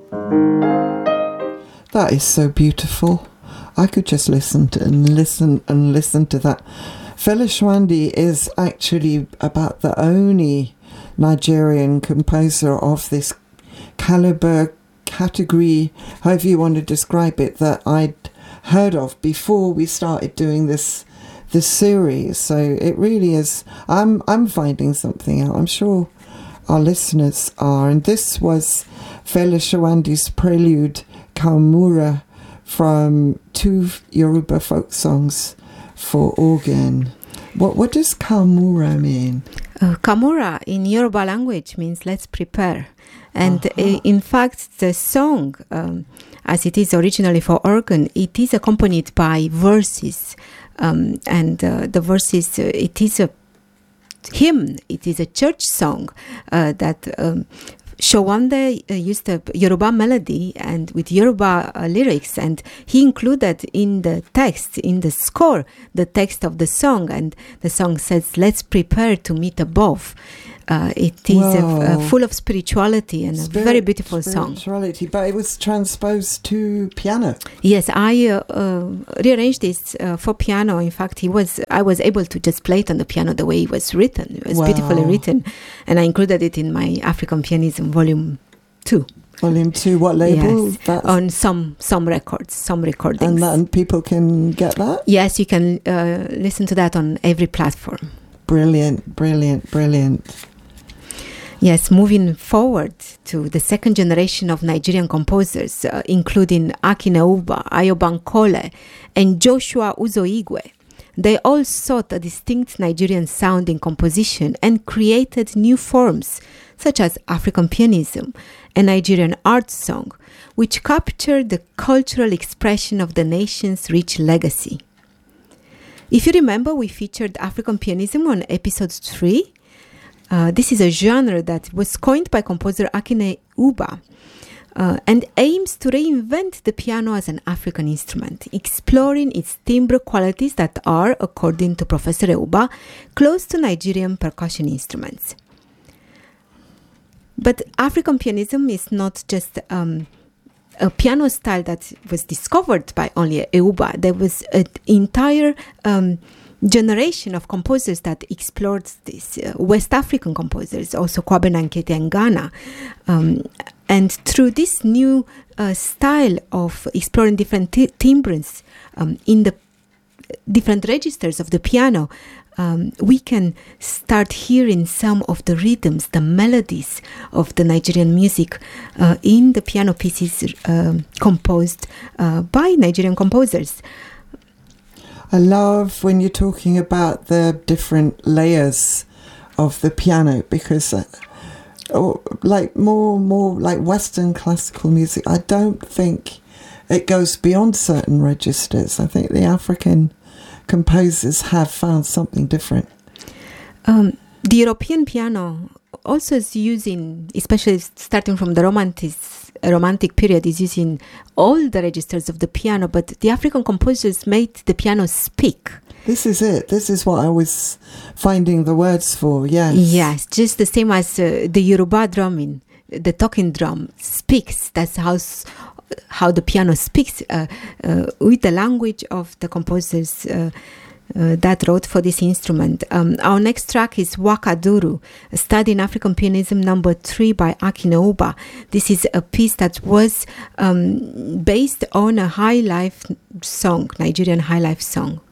That is so beautiful. I could just listen to that. Fela Shwandi is actually about the only Nigerian composer of this caliber, category, however you want to describe it, that I'd heard of before we started doing this series. So it really is. I'm finding something out. I'm sure our listeners are. And this was Fela Shwandi's prelude, Kamura, from 2 Yoruba folk songs for organ. What does Kamura mean? Kamura in Yoruba language means let's prepare. And in fact, the song, as it is originally for organ, it is accompanied by verses. The verses, it is a hymn, it is a church song that Showande used a Yoruba melody and with Yoruba lyrics, and he included in the text, in the score, the text of the song, and the song says, let's prepare to meet above. It is full of spirituality and a very beautiful song. But it was transposed to piano. Yes, I rearranged this for piano. In fact, I was able to just play it on the piano the way it was written. It was beautifully written. And I included it in my African Pianism Volume 2. Volume 2, what label? Yes, on some records, some recordings. And people can get that? Yes, you can listen to that on every platform. Brilliant. Yes, moving forward to the second generation of Nigerian composers, including Akine Uba, Ayo Bankole, and Joshua Uzoigwe. They all sought a distinct Nigerian sound in composition and created new forms, such as African pianism and Nigerian art song, which captured the cultural expression of the nation's rich legacy. If you remember, we featured African pianism on episode 3. This is a genre that was coined by composer Akine Uba and aims to reinvent the piano as an African instrument, exploring its timbre qualities that are, according to Professor Uba, close to Nigerian percussion instruments. But African pianism is not just a piano style that was discovered by only Euba. There was an entire generation of composers that explored this, West African composers, also Kwabena Nkete and Ghana. And through this new style of exploring different timbres in the different registers of the piano, we can start hearing some of the rhythms, the melodies of the Nigerian music in the piano pieces composed by Nigerian composers. I love when you're talking about the different layers of the piano, because like more like Western classical music, I don't think it goes beyond certain registers. I think the African composers have found something different. The European piano also is using, especially starting from the romantic period, is using all the registers of the piano, but the African composers made the piano speak. This is it. This is what I was finding the words for, yes. Yes, just the same as the Yoruba drumming, the talking drum speaks. That's how the piano speaks with the language of the composers that wrote for this instrument. Our next track is Wakaduru, a study in African pianism number 3 by Akine Uba. This is a piece that was based on a high life song, Nigerian high life song.